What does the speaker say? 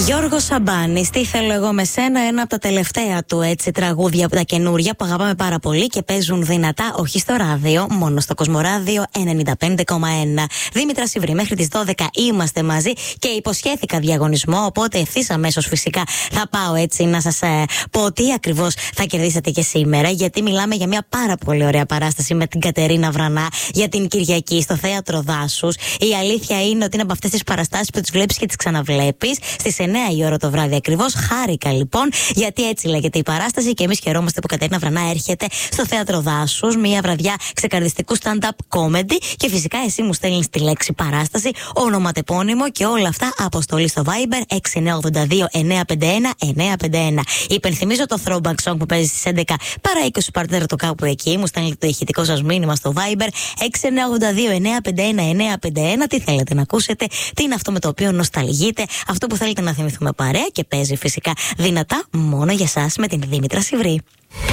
Γιώργο Σαμπάνης, τι θέλω εγώ με σένα, ένα από τα τελευταία του έτσι τραγούδια από τα καινούρια που αγαπάμε πάρα πολύ και παίζουν δυνατά, όχι στο ράδιο, μόνο στο Κοσμοράδιο 95,1. Δήμητρα Σιβρή, μέχρι τις 12 είμαστε μαζί και υποσχέθηκα διαγωνισμό, οπότε ευθύς αμέσως φυσικά θα πάω έτσι να σας πω τι ακριβώς θα κερδίσετε και σήμερα, γιατί μιλάμε για μια πάρα πολύ ωραία παράσταση με την Κατερίνα Βρανά για την Κυριακή στο Θέατρο Δάσους. Η αλήθεια είναι ότι είναι από αυτές τις παραστάσεις που τις βλέπεις και τις ξαναβλέπεις. Στις 9 η ώρα το βράδυ ακριβώς. Χάρηκα λοιπόν, γιατί έτσι λέγεται η παράσταση και εμείς χαιρόμαστε που η Κατερίνα Βρανά έρχεται στο Θέατρο Δάσους. Μια βραδιά ξεκαρδιστικού stand-up comedy και φυσικά εσύ μου στέλνεις τη λέξη παράσταση, ονοματεπώνυμο και όλα αυτά αποστολή στο Viber 6982-951-951. Υπενθυμίζω το throwback song που παίζει στις 11 παρά 20 παρτέρτο κάπου εκεί. Μου στέλνετε το ηχητικό σας μήνυμα στο Viber 6982-951-951. Τι θέλετε να ακούσετε, τι είναι αυτό με το οποίο νοσταλγείτε, αυτό που θέλετε να θυμηθούμε παρέα και παίζει φυσικά δυνατά μόνο για σας με την Δήμητρα Σιβρή.